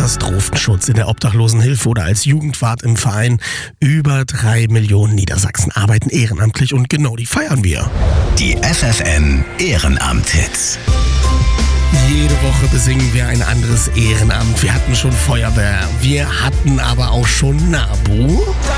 Katastrophenschutz, in der Obdachlosenhilfe oder als Jugendwart im Verein. Über 3 Millionen Niedersachsen arbeiten ehrenamtlich und genau die feiern wir. Die FFN Ehrenamt-Hits. Jede Woche besingen wir ein anderes Ehrenamt. Wir hatten schon Feuerwehr, wir hatten aber auch schon NABU.